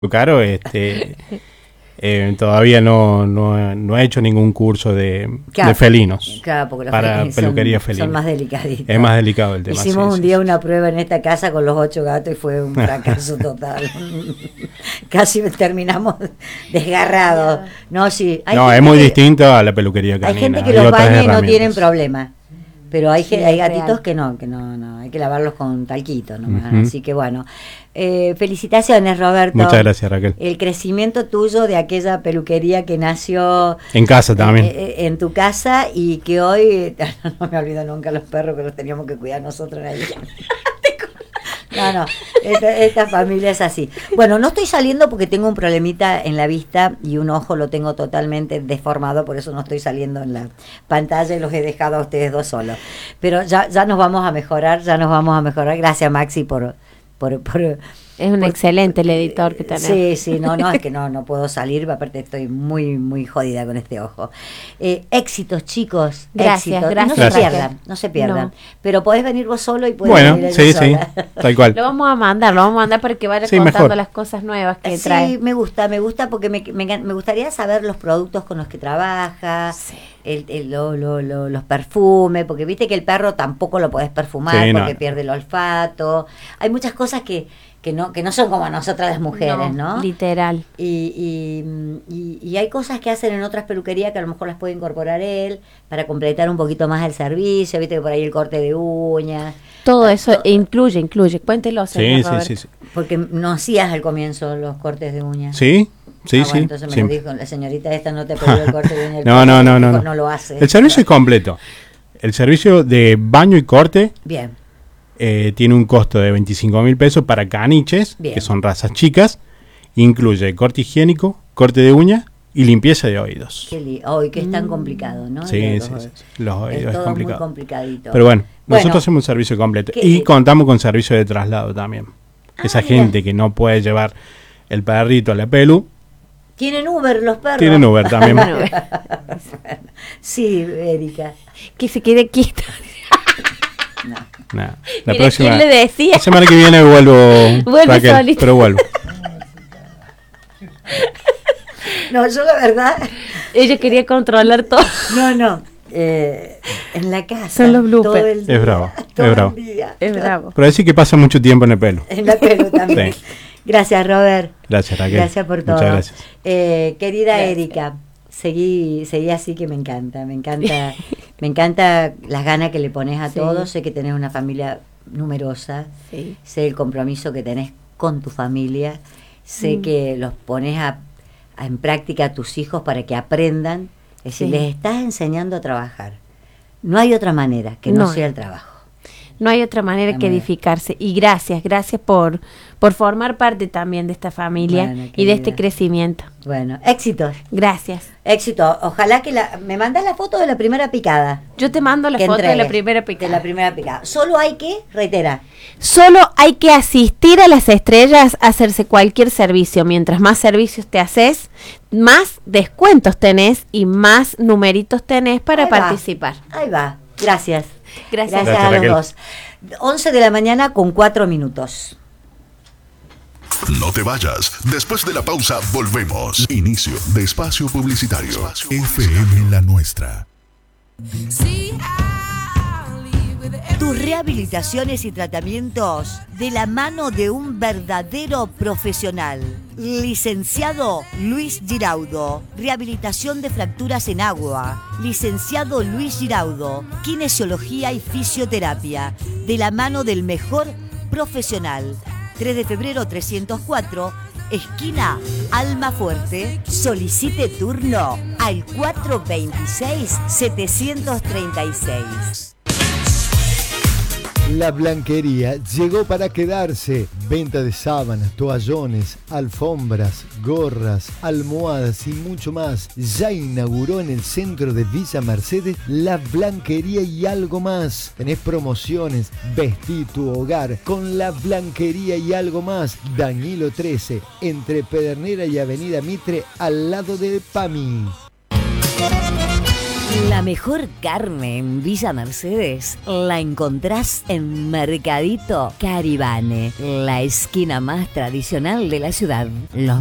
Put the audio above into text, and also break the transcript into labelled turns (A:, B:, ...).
A: Caro, todavía no he hecho ningún curso de felinos.
B: Claro, porque los
A: para
B: felinos
A: peluquería felina.
B: Son más delicaditos.
A: Es más delicado el tema.
B: Hicimos un día una prueba en esta casa con los 8 gatos y fue un fracaso total. Casi terminamos desgarrados.
A: Es muy distinto a la peluquería canina.
B: Hay gente que los baña y no tienen problema. Pero hay gatitos que no, hay que lavarlos con talquito nomás. Así que bueno, felicitaciones, Roberto.
A: Muchas gracias, Raquel.
B: El crecimiento tuyo de aquella peluquería que nació
A: en casa también.
B: En tu casa y que hoy, no me olvido nunca los perros que los teníamos que cuidar nosotros ahí. No, esta familia es así. Bueno, no estoy saliendo porque tengo un problemita en la vista y un ojo lo tengo totalmente deformado, por eso no estoy saliendo en la pantalla y los he dejado a ustedes dos solos. Pero ya nos vamos a mejorar, Gracias, Maxi, por
C: es un excelente el editor que tenés.
B: Sí, es que no puedo salir, aparte estoy muy, muy jodida con este ojo. Éxitos, chicos.
C: Gracias.
B: No se pierdan. No. Pero podés venir vos solo y podés venir
A: sí, tal cual.
C: Lo vamos a mandar para que vaya contando mejor. Las cosas nuevas que trae.
B: Sí, me gusta porque me gustaría saber los productos con los que trabaja, los perfumes, porque viste que el perro tampoco lo podés perfumar porque pierde el olfato. Hay muchas cosas que no son como nosotras las mujeres, ¿no?
C: Literal.
B: Y hay cosas que hacen en otras peluquerías que a lo mejor las puede incorporar él para completar un poquito más el servicio, viste que por ahí el corte de uñas.
C: Todo eso incluye. Cuéntelo, señor
A: Sí.
B: Porque no hacías al comienzo los cortes de uñas.
A: Sí.
B: Entonces me lo dijo, la señorita esta no te pidió el corte de uñas. No lo hace.
A: El servicio es completo. El servicio de baño y corte.
B: Bien.
A: Tiene un costo de 25.000 pesos para caniches, que son razas chicas. Incluye corte higiénico, corte de uñas y limpieza de oídos.
B: Que es tan complicado, ¿no?
A: Sí. Los oídos es complicado.
B: Muy complicadito.
A: Pero bueno, nosotros hacemos un servicio completo. Y contamos con servicio de traslado también. Esa gente que no puede llevar el perrito a la pelu.
B: ¿Tienen Uber los perros?
A: Tienen Uber también.
B: Sí, Erika.
C: Que se quede quieto.
A: La próxima.
C: ¿Quién le decía?
A: La semana que viene vuelvo Raquel,
C: solito.
A: Pero vuelvo.
B: No, yo la verdad.
C: Ella quería controlar todo.
B: No. En la casa.
C: Son los bloopers.
A: Es bravo.
B: Es bravo.
A: Pero decir que pasa mucho tiempo en el pelo.
B: En la pelo también. Sí. Gracias, Robert.
A: Gracias, Raquel.
B: Gracias por todo.
A: Muchas gracias.
B: Querida Erika, seguí así que me encanta las ganas que le pones a todos. Sé que tenés una familia numerosa, sé el compromiso que tenés con tu familia, sé que los pones en práctica a tus hijos para que aprendan, es decir, les estás enseñando a trabajar. No hay otra manera que no sea el trabajo.
C: No hay otra manera que edificarse. Y gracias por formar parte también de esta familia y de este crecimiento.
B: Bueno, éxitos.
C: Gracias.
B: Éxito. Ojalá que me mandas la foto de la primera picada.
C: Yo te mando la foto de la primera picada.
B: Solo hay que,
C: solo hay que asistir a las estrellas a hacerse cualquier servicio. Mientras más servicios te haces, más descuentos tenés y más numeritos tenés para participar.
B: Ahí va. Gracias.
C: Gracias
B: a los dos. 11 de la mañana con 4 minutos.
D: No te vayas. Después de la pausa volvemos. Inicio de espacio publicitario. FM La Nuestra.
B: Tus rehabilitaciones y tratamientos de la mano de un verdadero profesional. Licenciado Luis Giraudo. Rehabilitación de fracturas en agua. Licenciado Luis Giraudo. Kinesiología y fisioterapia. De la mano del mejor profesional. 3 de febrero 304, esquina Almafuerte. Solicite turno al 426-736.
E: La Blanquería llegó para quedarse. Venta de sábanas, toallones, alfombras, gorras, almohadas y mucho más. Ya inauguró en el centro de Villa Mercedes La Blanquería y algo más. Tenés promociones, vestí tu hogar con La Blanquería y algo más. Danilo 13, entre Pedernera y Avenida Mitre, al lado de PAMI.
B: La mejor carne en Villa Mercedes la encontrás en Mercadito Caribane, la esquina más tradicional de la ciudad. Los